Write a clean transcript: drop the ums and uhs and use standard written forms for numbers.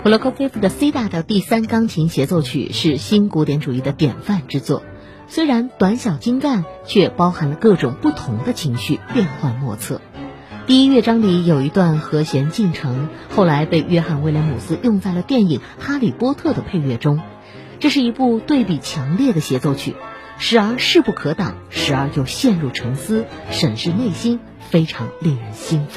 普罗科菲夫的 C 大调第3钢琴协奏曲是新古典主义的典范之作，虽然短小精干，却包含了各种不同的情绪，变幻莫测。第1乐章里有一段和弦进程，后来被约翰·威廉姆斯用在了电影《哈利波特》的配乐中。这是一部对比强烈的协奏曲，时而势不可挡，时而又陷入沉思，审视内心，非常令人兴奋。